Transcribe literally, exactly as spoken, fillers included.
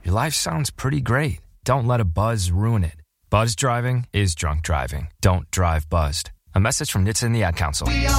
your life sounds pretty great. Don't let a buzz ruin it. Buzz driving is drunk driving. Don't drive buzzed. A message from N H T S A and the Ad Council.